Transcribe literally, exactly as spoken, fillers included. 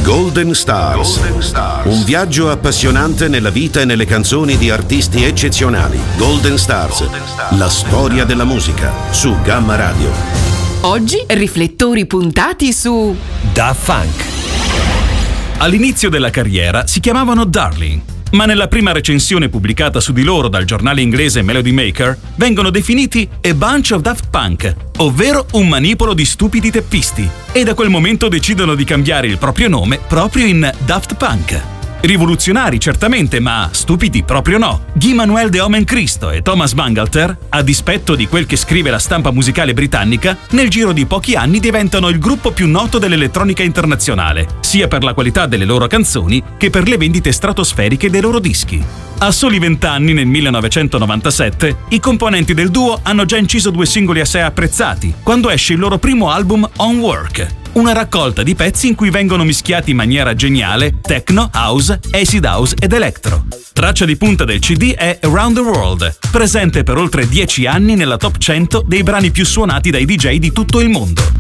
Golden Stars. Golden Stars. Un viaggio appassionante nella vita e nelle canzoni di artisti eccezionali. Golden Stars. Golden Stars. La storia della musica su Gamma Radio. Oggi riflettori puntati su Daft Punk. All'inizio della carriera si chiamavano Darling, ma nella prima recensione pubblicata su di loro dal giornale inglese Melody Maker vengono definiti a bunch of Daft Punk, ovvero un manipolo di stupidi teppisti, e da quel momento decidono di cambiare il proprio nome proprio in Daft Punk. Rivoluzionari certamente, ma stupidi proprio no. Guy Manuel de Omen Cristo e Thomas Bangalter, a dispetto di quel che scrive la stampa musicale britannica, nel giro di pochi anni diventano il gruppo più noto dell'elettronica internazionale, sia per la qualità delle loro canzoni che per le vendite stratosferiche dei loro dischi. A soli vent'anni, nel millenovecentonovantasette, i componenti del duo hanno già inciso due singoli assai apprezzati, quando esce il loro primo album On Work, una raccolta di pezzi in cui vengono mischiati in maniera geniale techno, house, acid house ed electro. Traccia di punta del C D è Around the World, presente per oltre dieci anni nella top cento dei brani più suonati dai D J di tutto il mondo.